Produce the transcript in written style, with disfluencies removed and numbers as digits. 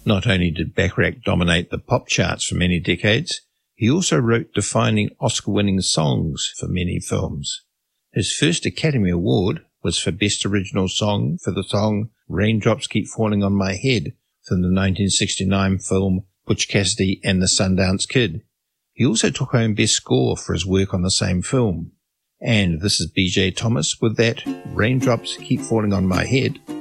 Not only did Bacharach dominate the pop charts for many decades, he also wrote defining Oscar-winning songs for many films. His first Academy Award was for Best Original Song for the song Raindrops Keep Falling on My Head from the 1969 film Butch Cassidy and the Sundance Kid. He also took home Best Score for his work on the same film. And this is BJ Thomas with that Raindrops Keep Falling on My Head